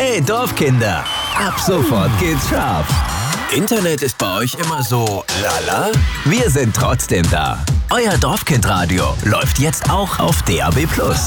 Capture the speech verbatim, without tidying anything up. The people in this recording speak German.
Hey Dorfkinder, ab sofort geht's scharf. Internet ist bei euch immer so lala? Wir sind trotzdem da. Euer Dorfkindradio läuft jetzt auch auf D A B plus.